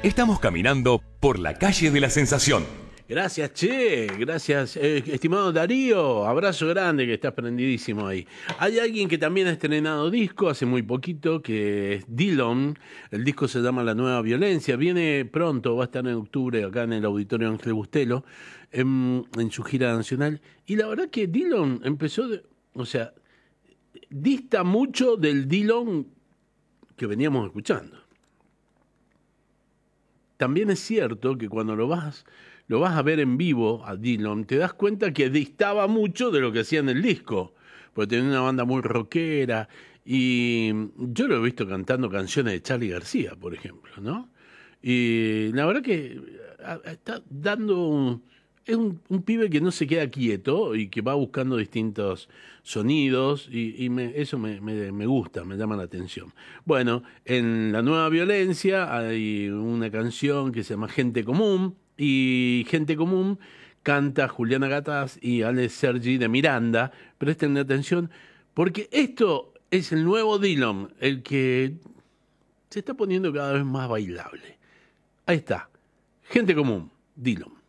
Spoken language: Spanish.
Estamos caminando por la calle de la sensación. Gracias, Che. Gracias, estimado Darío. Abrazo grande, que estás prendidísimo ahí. Hay alguien que también ha estrenado disco hace muy poquito, que es Dillon. El disco se llama La Nueva Violencia. Viene pronto, va a estar en octubre acá en el Auditorio Ángel Bustelo, en su gira nacional. Y la verdad que Dillon empezó, o sea, dista mucho del Dillon que veníamos escuchando. También es cierto que cuando lo vas a ver en vivo a Dillon, te das cuenta que distaba mucho de lo que hacía en el disco, porque tenía una banda muy rockera, y yo lo he visto cantando canciones de Charly García, por ejemplo, ¿no? Y la verdad que está dando es un pibe que no se queda quieto y que va buscando distintos sonidos y eso me gusta, me llama la atención. Bueno, en La Nueva Violencia hay una canción que se llama Gente Común y Gente Común canta Juliana Gataz y Ale Sergi de Miranda. Presten atención porque esto es el nuevo Dillon, el que se está poniendo cada vez más bailable. Ahí está, Gente Común, Dillon.